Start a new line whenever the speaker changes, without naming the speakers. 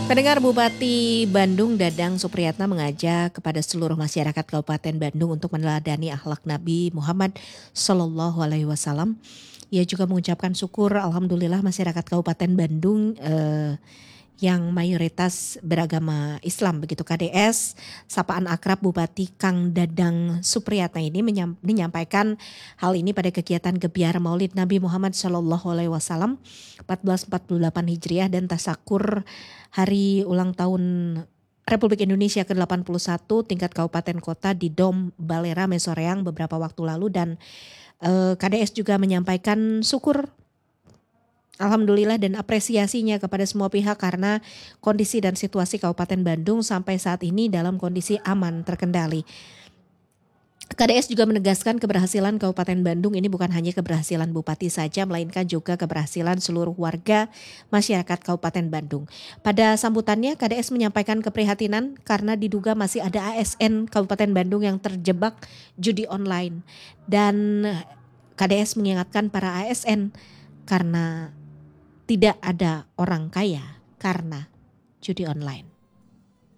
Pendengar, Bupati Bandung Dadang Supriyatna mengajak kepada seluruh masyarakat Kabupaten Bandung untuk meneladani akhlak Nabi Muhammad Sallallahu Alaihi Wasallam. Ia juga mengucapkan syukur alhamdulillah masyarakat Kabupaten Bandung yang mayoritas beragama Islam, begitu. KDS sapaan akrab Bupati Kang Dadang Supriyatna ini menyampaikan hal ini pada kegiatan gebiar Maulid Nabi Muhammad Shallallahu Alaihi Wasallam 1448 Hijriah dan tasakur hari ulang tahun Republik Indonesia ke-81 tingkat kabupaten kota di Dom Balera Mesoreang beberapa waktu lalu. Dan KDS juga menyampaikan syukur alhamdulillah dan apresiasinya kepada semua pihak karena kondisi dan situasi Kabupaten Bandung sampai saat ini dalam kondisi aman, terkendali. KDS juga menegaskan keberhasilan Kabupaten Bandung ini bukan hanya keberhasilan Bupati saja, melainkan juga keberhasilan seluruh warga masyarakat Kabupaten Bandung. Pada sambutannya, KDS menyampaikan keprihatinan karena diduga masih ada ASN Kabupaten Bandung yang terjebak judi online. Dan KDS mengingatkan para ASN karena tidak ada orang kaya karena judi online.